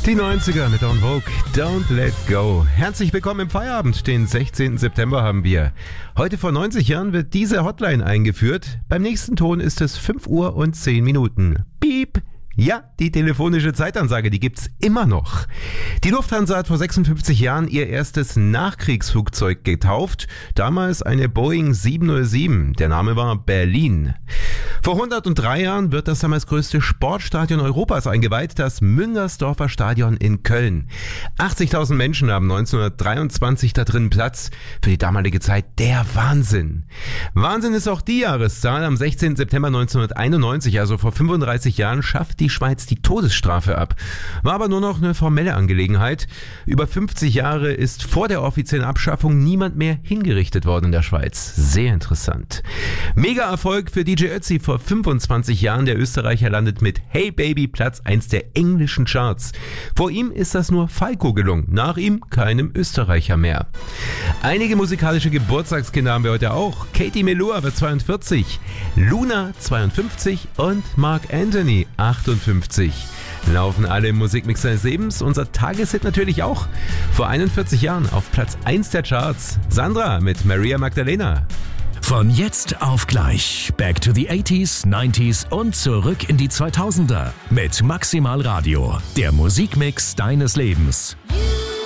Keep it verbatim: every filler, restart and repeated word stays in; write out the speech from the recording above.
Die neunziger mit En Vogue, Don't Let Go. Herzlich willkommen im Feierabend, den sechzehnten September haben wir. Heute vor neunzig Jahren wird diese Hotline eingeführt. Beim nächsten Ton ist es fünf Uhr und zehn Minuten. Piep! Ja, die telefonische Zeitansage, die gibt's immer noch. Die Lufthansa hat vor sechsundfünfzig Jahren ihr erstes Nachkriegsflugzeug getauft. Damals eine Boeing sieben null sieben. Der Name war Berlin. Vor hundertdrei Jahren wird das damals größte Sportstadion Europas eingeweiht, das Müngersdorfer Stadion in Köln. achtzigtausend Menschen haben neunzehnhundertdreiundzwanzig da drin Platz. Für die damalige Zeit der Wahnsinn. Wahnsinn ist auch die Jahreszahl. Am sechzehnten September neunzehnhunderteinundneunzig, also vor fünfunddreißig Jahren, schafft die Schweiz die Todesstrafe ab. War aber nur noch eine formelle Angelegenheit. Über fünfzig Jahre ist vor der offiziellen Abschaffung niemand mehr hingerichtet worden in der Schweiz. Sehr interessant. Mega-Erfolg für D J Ötzi vor fünfundzwanzig Jahren. Der Österreicher landet mit Hey Baby Platz eins der englischen Charts. Vor ihm ist das nur Falco gelungen. Nach ihm keinem Österreicher mehr. Einige musikalische Geburtstagskinder haben wir heute auch. Katie Melua wird zweiundvierzig, Luna zweiundfünfzig und Mark Anthony achtundfünfzig. Laufen alle im Musikmix seines Lebens. Unser Tageshit natürlich auch. Vor einundvierzig Jahren auf Platz eins der Charts. Sandra mit Maria Magdalena. Von jetzt auf gleich. Back to the eighties, nineties und zurück in die zweitausender. Mit Maximal Radio. Der Musikmix deines Lebens.